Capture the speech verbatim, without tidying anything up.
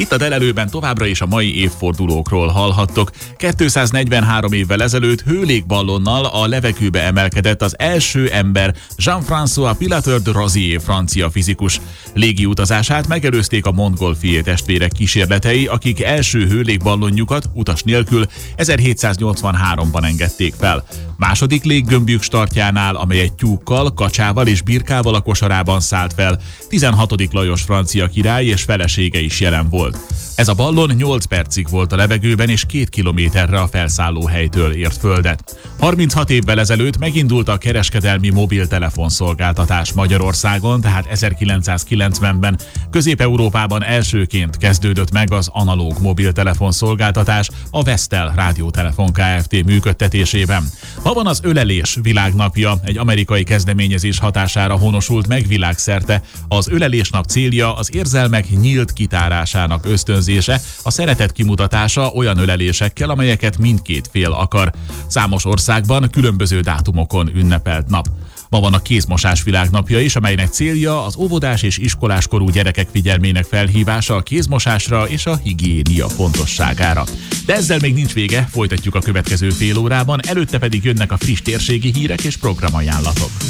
Itt a Delelőben továbbra is a mai évfordulókról hallhattok. kétszáznegyvenhárom évvel ezelőtt hőlégballonnal a levegőbe emelkedett az első ember, Jean-François Pilateur de Rosier francia fizikus. Légiutazását megelőzték a Montgolfier testvérek kísérletei, akik első hőlégballonjukat utas nélkül ezerhétszáznyolcvanháromban engedték fel. Második léggömbjük startjánál, amely egy tyúkkal, kacsával és birkával a kosarában szállt fel, tizenhatodik Lajos francia király és felesége is jelen volt. Ez a ballon nyolc percig volt a levegőben és két kilométerre a felszállóhelytől ért földet. harminchat évvel ezelőtt megindult a kereskedelmi mobiltelefonszolgáltatás Magyarországon, tehát ezerkilencszázkilencvenben. Közép-Európában elsőként kezdődött meg az analóg mobiltelefonszolgáltatás a Vestel Rádiótelefon Kft. Működtetésében. Ma van az ölelés világnapja, egy amerikai kezdeményezés hatására honosult meg világszerte. Az ölelésnap célja az érzelmek nyílt kitárásának ösztönzése, a szeretet kimutatása olyan ölelésekkel, amelyeket mindkét fél akar. Számos országban különböző dátumokon ünnepelt nap. Ma van a kézmosás világnapja is, amelynek célja az óvodás és iskoláskorú gyerekek figyelmének felhívása a kézmosásra és a higiénia fontosságára. De ezzel még nincs vége, folytatjuk a következő fél órában, előtte pedig jönnek a friss térségi hírek és programajánlatok.